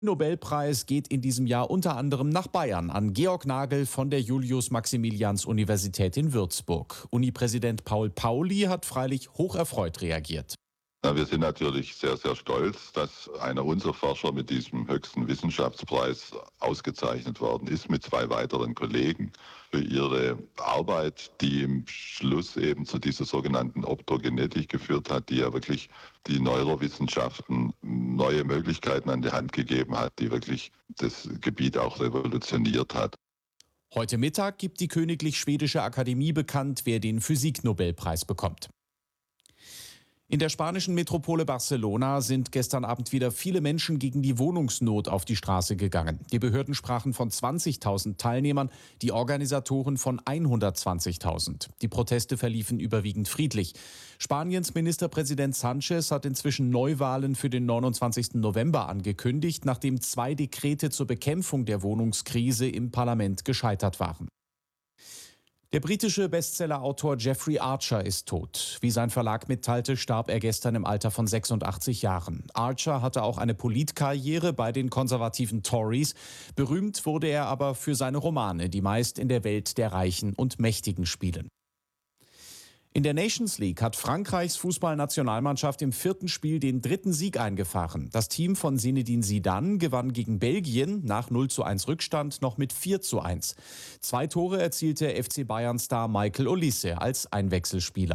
Nobelpreis geht in diesem Jahr unter anderem nach Bayern an Georg Nagel von der Julius-Maximilians-Universität in Würzburg. Uni-Präsident Paul Pauli hat freilich hocherfreut reagiert. Ja, wir sind natürlich sehr, sehr stolz, dass einer unserer Forscher mit diesem höchsten Wissenschaftspreis ausgezeichnet worden ist, mit 2 weiteren Kollegen für ihre Arbeit, die im Schluss eben zu dieser sogenannten Optogenetik geführt hat, die ja wirklich die Neurowissenschaften neue Möglichkeiten an die Hand gegeben hat, die wirklich das Gebiet auch revolutioniert hat. Heute Mittag gibt die Königlich Schwedische Akademie bekannt, wer den Physik-Nobelpreis bekommt. In der spanischen Metropole Barcelona sind gestern Abend wieder viele Menschen gegen die Wohnungsnot auf die Straße gegangen. Die Behörden sprachen von 20.000 Teilnehmern, die Organisatoren von 120.000. Die Proteste verliefen überwiegend friedlich. Spaniens Ministerpräsident Sánchez hat inzwischen Neuwahlen für den 29. November angekündigt, nachdem 2 Dekrete zur Bekämpfung der Wohnungskrise im Parlament gescheitert waren. Der britische Bestsellerautor Jeffrey Archer ist tot. Wie sein Verlag mitteilte, starb er gestern im Alter von 86 Jahren. Archer hatte auch eine Politkarriere bei den konservativen Tories. Berühmt wurde er aber für seine Romane, die meist in der Welt der Reichen und Mächtigen spielen. In der Nations League hat Frankreichs Fußballnationalmannschaft im 4. Spiel den 3. Sieg eingefahren. Das Team von Zinedine Zidane gewann gegen Belgien nach 0:1 Rückstand noch mit 4:1. 2 Tore erzielte FC Bayern-Star Michael Olise als Einwechselspieler.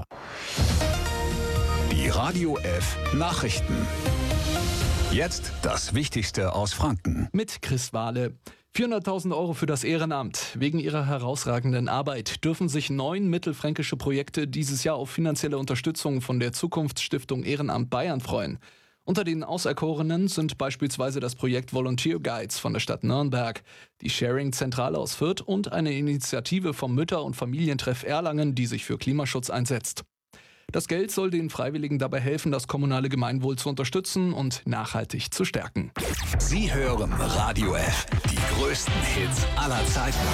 Die Radio F Nachrichten. Jetzt das Wichtigste aus Franken. Mit Chris Wahle. 400.000 € für das Ehrenamt. Wegen ihrer herausragenden Arbeit dürfen sich 9 mittelfränkische Projekte dieses Jahr auf finanzielle Unterstützung von der Zukunftsstiftung Ehrenamt Bayern freuen. Unter den Auserkorenen sind beispielsweise das Projekt Volunteer Guides von der Stadt Nürnberg, die Sharing-Zentrale aus Fürth und eine Initiative vom Mütter- und Familientreff Erlangen, die sich für Klimaschutz einsetzt. Das Geld soll den Freiwilligen dabei helfen, das kommunale Gemeinwohl zu unterstützen und nachhaltig zu stärken. Sie hören Radio F, die größten Hits aller Zeiten.